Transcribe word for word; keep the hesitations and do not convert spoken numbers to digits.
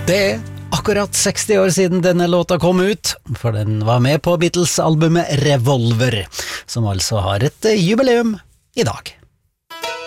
Det er akkurat seksti år siden denne låta kom ut, for den var med på Beatles-albumet Revolver, som altså har et jubileum i dag.